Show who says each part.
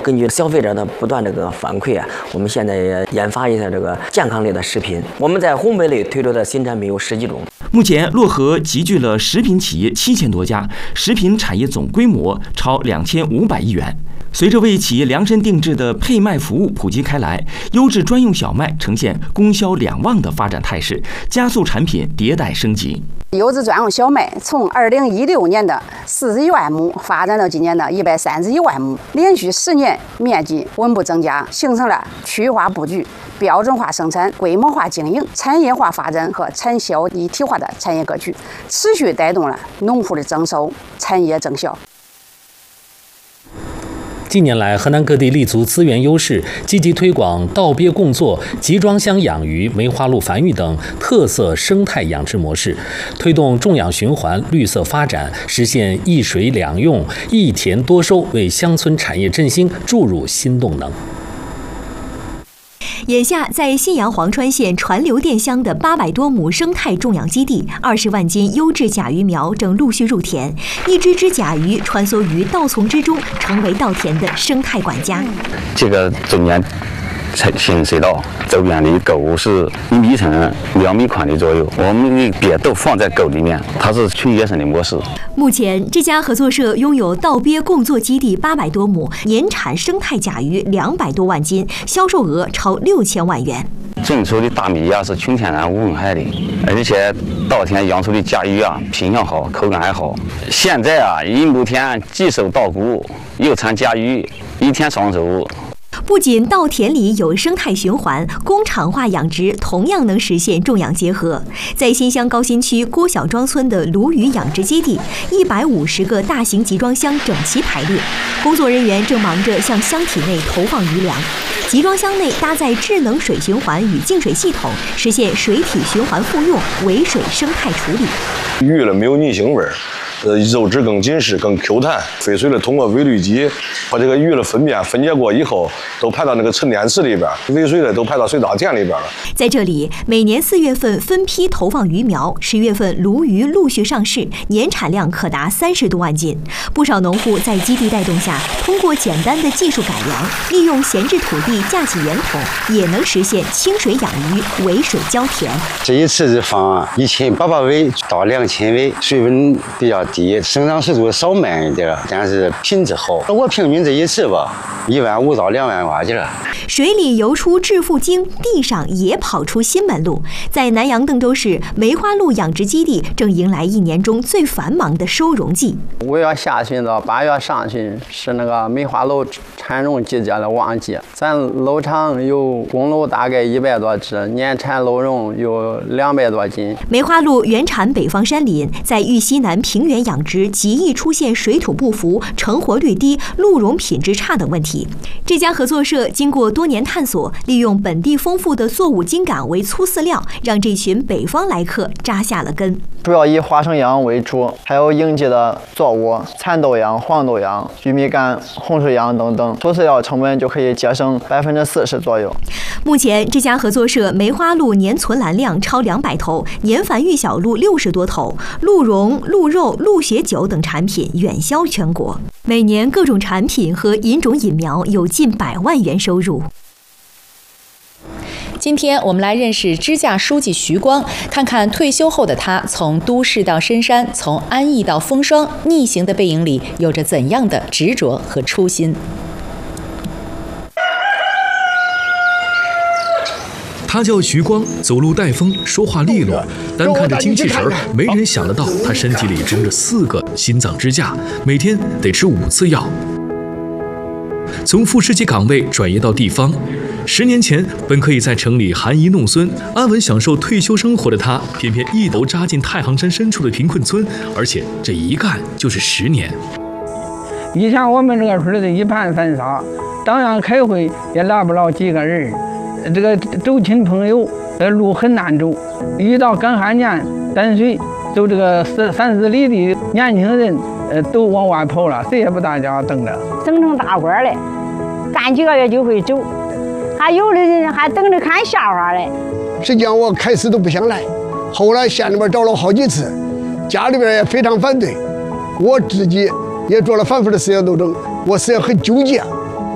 Speaker 1: 根据消费者的不断这个反馈啊，我们现在也研发一下这个健康类的食品。我们在烘焙类推出的新产品有10几种。
Speaker 2: 目前，漯河集聚了食品企业7000多家，食品产业总规模超2500亿元。随着为企业量身定制的配麦服务普及开来，优质专用小麦呈现供销两旺的发展态势，加速产品迭代升级。
Speaker 3: 优质专用小麦从2016年的41万亩发展到今年的131万亩，连续10年面积稳步增加，形成了区域化布局、标准化生产、规模化经营、产业化发展和产销一体化的产业格局，持续带动了农户的增收、产业增效。
Speaker 4: 近年来，河南各地立足资源优势，积极推广稻鳖共作、集装箱养鱼、梅花鹿繁育等特色生态养殖模式，推动种养循环、绿色发展，实现一水两用、一田多收，为乡村产业振兴注入新动能。
Speaker 5: 眼下，在信阳黄川县传流店乡的800多亩生态种养基地，20万斤优质甲鱼苗正陆续入田，一只只甲鱼穿梭于稻丛之中，成为稻田的生态管家。
Speaker 6: 这个中间显水稻周边的沟是1米长、2米宽的左右，我们的鳖都放在沟里面，它是纯野生的模式。
Speaker 5: 目前，这家合作社拥有稻鳖共作基地800多亩，年产生态甲鱼200多万斤，销售额超6000万元。
Speaker 6: 种出的大米是纯天然无公害的，而且稻田养出的甲鱼品相好，口感还好。现在一亩田既收稻谷，又产甲鱼，一田双收。
Speaker 5: 不仅稻田里有生态循环，工厂化养殖同样能实现种养结合。在新乡高新区郭小庄村的鲈鱼养殖基地，150个大型集装箱整齐排列，工作人员正忙着向箱体内投放鱼粮。集装箱内搭载智能水循环与净水系统，实现水体循环复用、尾水生态处理。
Speaker 7: 鱼了没有泥腥味儿。肉质更紧实、更 Q 弹，废水了通过微滤机把这个鱼的粪便分解过以后，都排到那个沉淀池里边，尾水呢都排到水稻田里边了。
Speaker 5: 在这里，每年4月份分批投放鱼苗，10月份鲈鱼陆续上市，年产量可达30多万斤。不少农户在基地带动下，通过简单的技术改良，利用闲置土地架起圆筒，也能实现清水养鱼、尾水浇田。
Speaker 8: 这一次是放1800尾到2000尾，水温比较低，生长速度稍慢一点，但是品质好。我平均这一次吧，15000到2万块钱了。
Speaker 5: 水里游出致富精，地上也跑出新门路。在南阳邓州市梅花鹿养殖基地，正迎来1年中最繁忙的收容季。
Speaker 9: 5月下旬到8月上旬是那个梅花鹿产绒季节的旺季。咱鹿场有公鹿大概100多只，年产鹿茸有200多斤。
Speaker 5: 梅花鹿原产北方山林，在豫西南平原养殖极易出现水土不服、成活率低、鹿茸品质差等问题。这家合作社经过多年探索，利用本地丰富的作物茎秆为粗饲料，让这群北方来客扎下了根。
Speaker 9: 主要以花生秧为主，还有应季的作物，蚕豆秧、黄豆秧、玉米秆、红薯秧等等，粗饲料成本就可以节省40%左右。
Speaker 5: 目前，这家合作社梅花鹿年存栏量超200头，年繁育小鹿60多头，鹿茸、鹿肉、鹿血酒等产品远销全国，每年各种产品和引种引苗有近100万元收入。
Speaker 10: 今天我们来认识支架书记徐光，看看退休后的他从都市到深山，从安逸到风霜，逆行的背影里有着怎样的执着和初心。
Speaker 11: 他叫徐光，走路带风，说话利落，单看着精气神儿，没人想得到他身体里装着4个心脏支架，每天得吃5次药。从副师级岗位转移到地方，10年前本可以在城里含饴弄孙，安稳享受退休生活的他，偏偏一头扎进太行山深处的贫困村，而且这一干就是10年。
Speaker 12: 以前我们这个村的一盘散沙，当然开会也拉不了几个人，这个走亲朋友路很难走，遇到干旱年淡水走这个30里的年轻人都往外跑了，谁也不大家等着。
Speaker 13: 升成大官了，干几个月就会走，还有的人还等着看笑话嘞。
Speaker 14: 实际上我开始都不想来，后来县里边找了好几次，家里边也非常反对，我自己也做了反复的思想斗争，我是很纠结。